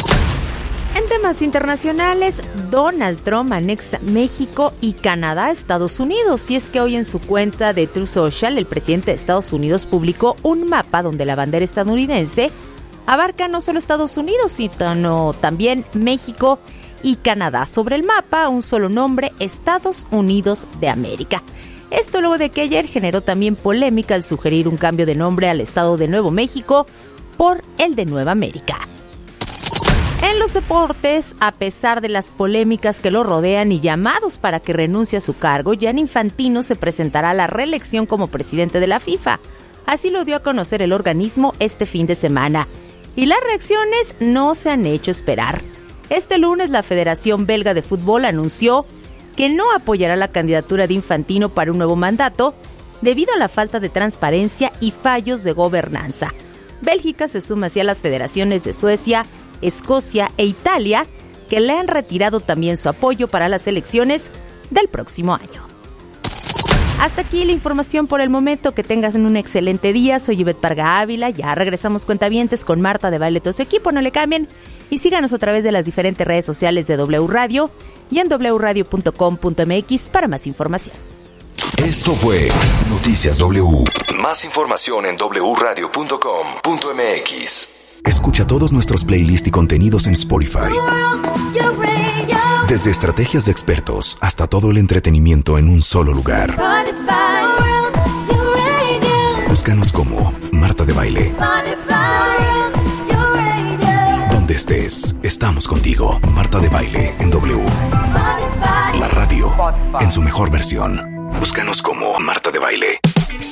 En temas internacionales, Donald Trump anexa México y Canadá a Estados Unidos. Y es que hoy en su cuenta de Truth Social, el presidente de Estados Unidos publicó un mapa donde la bandera estadounidense abarca no solo Estados Unidos, sino también México y Canadá. Sobre el mapa, un solo nombre, Estados Unidos de América. Esto luego de que ayer generó también polémica al sugerir un cambio de nombre al estado de Nuevo México por el de Nueva América. En los deportes, a pesar de las polémicas que lo rodean y llamados para que renuncie a su cargo, Gianni Infantino se presentará a la reelección como presidente de la FIFA. Así lo dio a conocer el organismo este fin de semana. Y las reacciones no se han hecho esperar. Este lunes, la Federación Belga de Fútbol anunció que no apoyará la candidatura de Infantino para un nuevo mandato debido a la falta de transparencia y fallos de gobernanza. Bélgica se suma así a las federaciones de Suecia, Escocia e Italia, que le han retirado también su apoyo para las elecciones del próximo año. Hasta aquí la información por el momento. Que tengas un excelente día. Soy Ivette Parga Ávila. Ya regresamos cuentavientes con Marta de Baile, todo su equipo. No le cambien y síganos a través de las diferentes redes sociales de W Radio y en wradio.com.mx para más información. Esto fue Noticias W. Más información en wradio.com.mx. Escucha todos nuestros playlists y contenidos en Spotify. Desde estrategias de expertos hasta todo el entretenimiento en un solo lugar. Búscanos como Marta de Baile. Donde estés, estamos contigo. Marta de Baile en W. La radio en su mejor versión. Búscanos como Marta de Baile.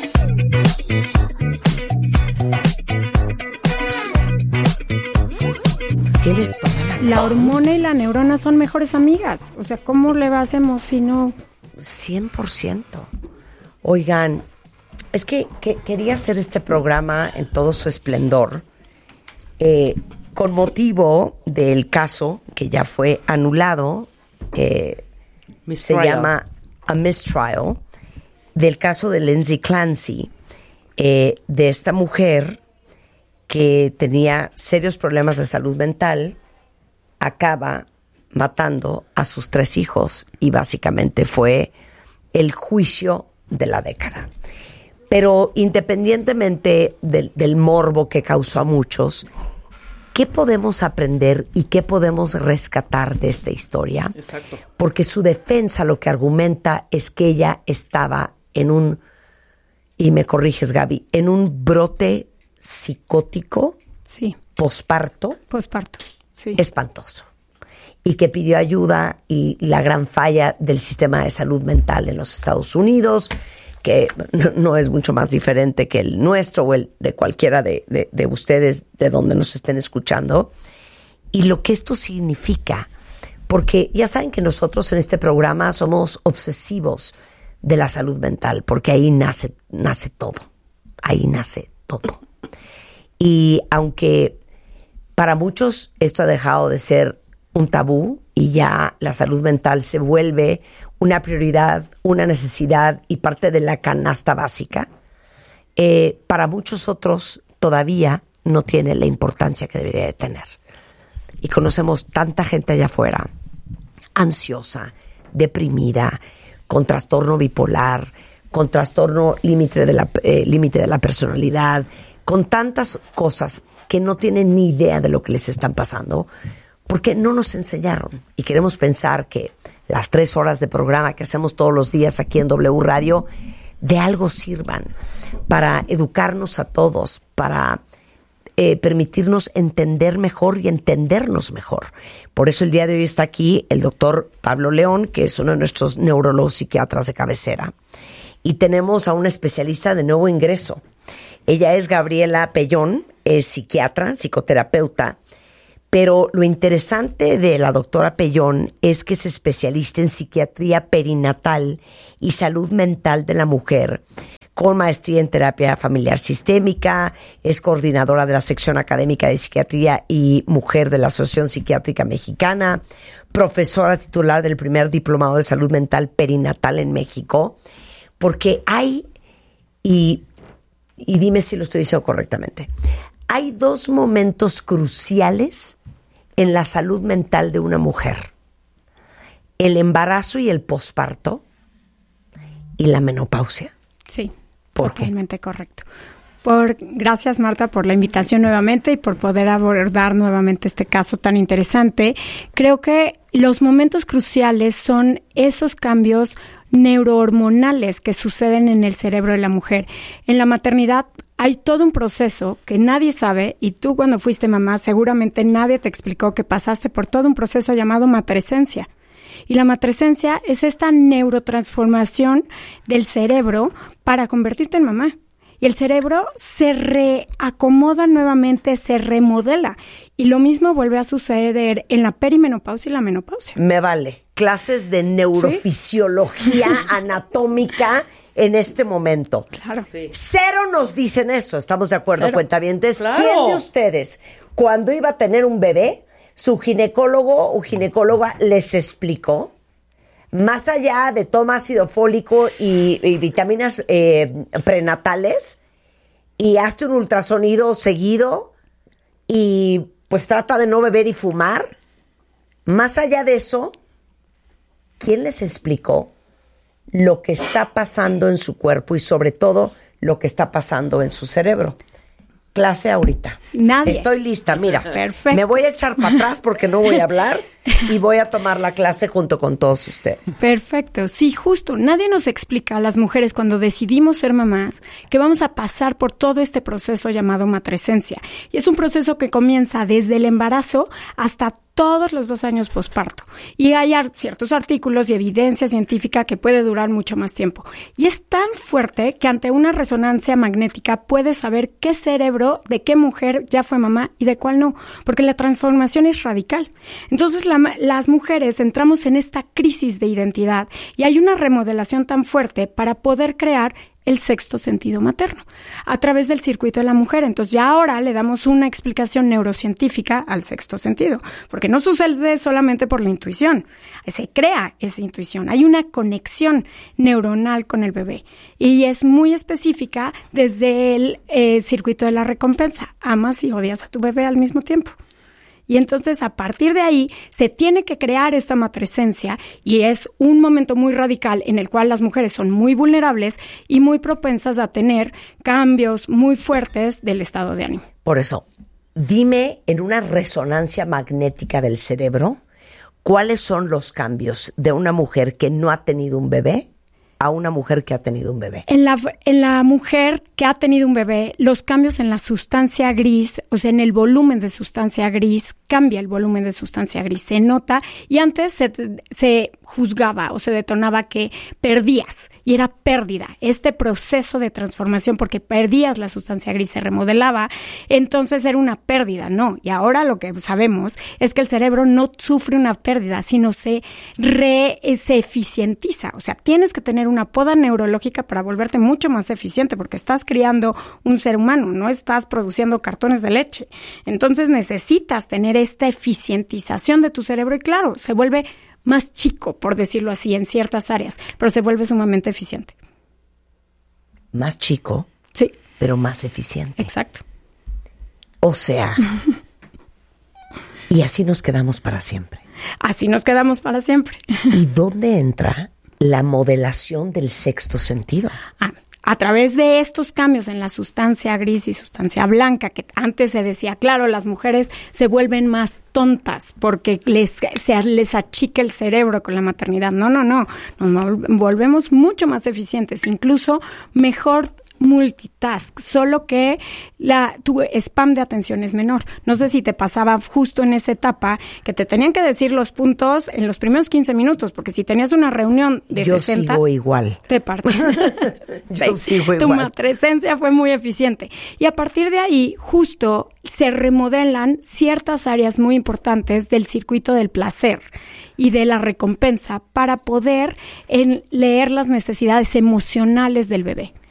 Tienes toda la hormona y la neurona son mejores amigas. O sea, ¿cómo le hacemos si no? 100%. Oigan, es que quería hacer este programa en todo su esplendor con motivo del caso que ya fue anulado. Se llama A Mistrial, del caso de Lindsay Clancy, de esta mujer que tenía serios problemas de salud mental, acaba matando a sus 3 hijos y básicamente fue el juicio de la década. Pero independientemente del morbo que causó a muchos, ¿qué podemos aprender y qué podemos rescatar de esta historia? Exacto. Porque su defensa lo que argumenta es que ella estaba en un, y me corriges Gaby, en un brote psicótico, sí, posparto, sí, espantoso, y que pidió ayuda, y la gran falla del sistema de salud mental en los Estados Unidos, que no es mucho más diferente que el nuestro o el de cualquiera de ustedes, de donde nos estén escuchando, y lo que esto significa. Porque ya saben que nosotros en este programa somos obsesivos de la salud mental, porque ahí nace todo. Ahí nace todo. Y aunque para muchos esto ha dejado de ser un tabú y ya la salud mental se vuelve una prioridad, una necesidad y parte de la canasta básica, para muchos otros todavía no tiene la importancia que debería de tener. Y conocemos tanta gente allá afuera, ansiosa, deprimida, con trastorno bipolar, con trastorno límite de la personalidad, con tantas cosas que no tienen ni idea de lo que les están pasando, porque no nos enseñaron. Y queremos pensar que las 3 horas de programa que hacemos todos los días aquí en W Radio de algo sirvan para educarnos a todos, para permitirnos entender mejor y entendernos mejor. Por eso el día de hoy está aquí el doctor Pablo León, que es uno de nuestros neurólogos psiquiatras de cabecera. Y tenemos a una especialista de nuevo ingreso. Ella es Gabriela Pellón, es psiquiatra, psicoterapeuta, pero lo interesante de la doctora Pellón es que es especialista en psiquiatría perinatal y salud mental de la mujer, con maestría en terapia familiar sistémica, es coordinadora de la sección académica de psiquiatría y mujer de la Asociación Psiquiátrica Mexicana, profesora titular del primer diplomado de salud mental perinatal en México, porque hay, y dime si lo estoy diciendo correctamente, hay 2 momentos cruciales en la salud mental de una mujer: el embarazo y el posparto y la menopausia. Sí. ¿Por qué? Totalmente correcto. Gracias, Marta, por la invitación nuevamente y por poder abordar nuevamente este caso tan interesante. Creo que los momentos cruciales son esos cambios neurohormonales que suceden en el cerebro de la mujer. En la maternidad hay todo un proceso que nadie sabe, y tú cuando fuiste mamá seguramente nadie te explicó que pasaste por todo un proceso llamado matrescencia. Y la matrescencia es esta neurotransformación del cerebro para convertirte en mamá. Y el cerebro se reacomoda nuevamente, se remodela. Y lo mismo vuelve a suceder en la perimenopausia y la menopausia. Me vale. Clases de neurofisiología anatómica en este momento. Claro. Sí. Cero nos dicen eso. ¿Estamos de acuerdo, Cero. cuentavientes? Claro. ¿Quién de ustedes, cuando iba a tener un bebé, su ginecólogo o ginecóloga les explicó, más allá de toma ácido fólico y vitaminas prenatales, y hazte un ultrasonido seguido y pues trata de no beber y fumar? Más allá de eso, ¿quién les explicó lo que está pasando en su cuerpo y sobre todo lo que está pasando en su cerebro? Clase ahorita. Nadie. Estoy lista, mira. Perfecto. Me voy a echar para atrás porque no voy a hablar y voy a tomar la clase junto con todos ustedes. Perfecto. Sí, justo. Nadie nos explica a las mujeres cuando decidimos ser mamás que vamos a pasar por todo este proceso llamado matrescencia. Y es un proceso que comienza desde el embarazo hasta todos los 2 años posparto. Y hay ciertos artículos y evidencia científica que puede durar mucho más tiempo. Y es tan fuerte que ante una resonancia magnética puedes saber qué cerebro, de qué mujer ya fue mamá y de cuál no, porque la transformación es radical. Entonces las mujeres entramos en esta crisis de identidad y hay una remodelación tan fuerte para poder crear el sexto sentido materno a través del circuito de la mujer. Entonces ya ahora le damos una explicación neurocientífica al sexto sentido, porque no sucede solamente por la intuición, se crea esa intuición, hay una conexión neuronal con el bebé y es muy específica desde el circuito de la recompensa. Amas y odias a tu bebé al mismo tiempo. Y entonces a partir de ahí se tiene que crear esta matrescencia y es un momento muy radical en el cual las mujeres son muy vulnerables y muy propensas a tener cambios muy fuertes del estado de ánimo. Por eso, dime en una resonancia magnética del cerebro, ¿cuáles son los cambios de una mujer que no ha tenido un bebé a una mujer que ha tenido un bebé? En la mujer que ha tenido un bebé, los cambios en la sustancia gris, o sea, en el volumen de sustancia gris, cambia el volumen de sustancia gris, se nota, y antes se juzgaba o se detonaba que perdías, y era pérdida. Este proceso de transformación, porque perdías la sustancia gris, se remodelaba, entonces era una pérdida, no. Y ahora lo que sabemos es que el cerebro no sufre una pérdida, sino se eficientiza. O sea, tienes que tener una poda neurológica para volverte mucho más eficiente, porque estás criando un ser humano, no estás produciendo cartones de leche. Entonces necesitas tener esta eficientización de tu cerebro y claro, se vuelve más chico, por decirlo así, en ciertas áreas, pero se vuelve sumamente eficiente. ¿Más chico? Sí. Pero más eficiente. Exacto. O sea, y así nos quedamos para siempre. Así nos quedamos para siempre. ¿Y dónde entra la modelación del sexto sentido? A través de estos cambios en la sustancia gris y sustancia blanca, que antes se decía, claro, las mujeres se vuelven más tontas porque les achica el cerebro con la maternidad. No, nos volvemos mucho más eficientes, incluso mejor multitask, solo que tu spam de atención es menor. No sé si te pasaba justo en esa etapa que te tenían que decir los puntos en los primeros 15 minutos, porque si tenías una reunión de 60... Yo sigo igual. Te parto. Yo sigo igual. Tu matresencia fue muy eficiente. Y a partir de ahí, justo se remodelan ciertas áreas muy importantes del circuito del placer y de la recompensa para poder leer las necesidades emocionales del bebé.